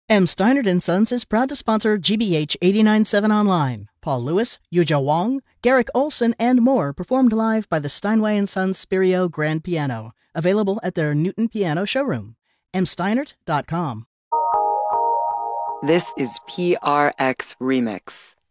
M. Steinert & Sons is proud to sponsor GBH 89.7 Online. Paul Lewis, Yuja Wong, Garrick Olson, and more performed live by the Steinway & Sons Spirio Grand Piano. Available at their Newton Piano showroom. msteinert.com. This is PRX Remix.